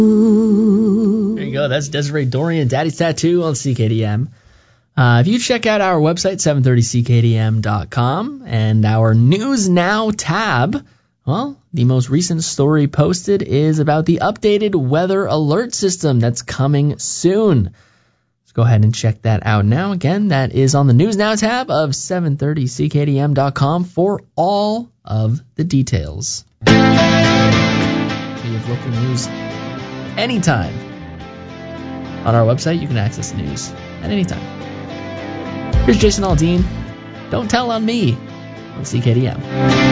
There you go. That's Desiree Dorian, Daddy's Tattoo on CKDM. If you check out our website, 730ckdm.com, and our News Now tab, well, the most recent story posted is about the updated weather alert system that's coming soon. Let's go ahead and check that out now. Again, that is on the News Now tab of 730ckdm.com for all of the details. We have local news anytime. On our website, you can access the news at any time. Here's Jason Aldean. Don't tell on me on CKDM.